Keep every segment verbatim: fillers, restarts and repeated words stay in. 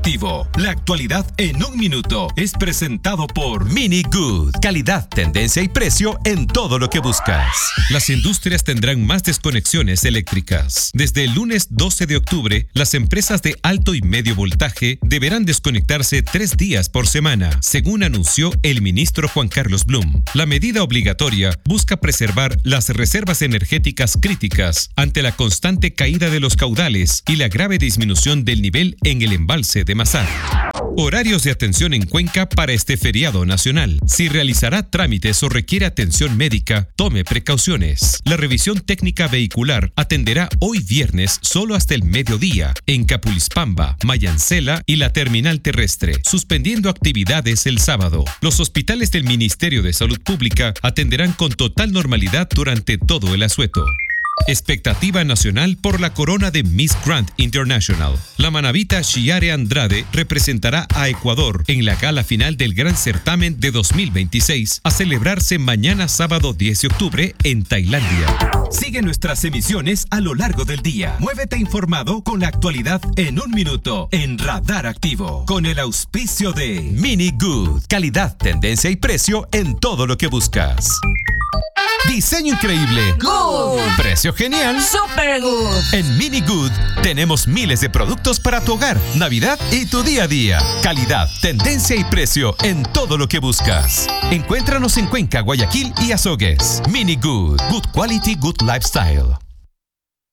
Activo. La actualidad en un minuto es presentado por Mini Good. Calidad, tendencia y precio en todo lo que buscas. Las industrias tendrán más desconexiones eléctricas. Desde el lunes doce de octubre, las empresas de alto y medio voltaje deberán desconectarse tres días por semana, según anunció el ministro Juan Carlos Blum. La medida obligatoria busca preservar las reservas energéticas críticas ante la constante caída de los caudales y la grave disminución del nivel en el embalse de Mazar. Horarios de atención en Cuenca para este feriado nacional. Si realizará trámites o requiere atención médica, tome precauciones. La revisión técnica vehicular atenderá hoy viernes solo hasta el mediodía en Capulispamba, Mayancela y la terminal terrestre, suspendiendo actividades el sábado. Los hospitales del Ministerio de Salud Pública atenderán con total normalidad durante todo el asueto. Expectativa nacional por la corona de Miss Grand International. La manabita Chiare Andrade representará a Ecuador en la gala final del Gran Certamen de dos mil veintiséis, a celebrarse mañana sábado diez de octubre en Tailandia. Sigue nuestras emisiones a lo largo del día. Muévete informado con la actualidad en un minuto en Radar Activo, con el auspicio de Mini Good. Calidad, tendencia y precio en todo lo que buscas. Diseño increíble. Good. Precio genial. Super good. En Mini Good tenemos miles de productos para tu hogar, Navidad y tu día a día. Calidad, tendencia y precio en todo lo que buscas. Encuéntranos en Cuenca, Guayaquil y Azogues. Mini Good. Good quality, good lifestyle.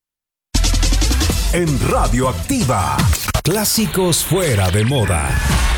En Radio Activa, clásicos fuera de moda.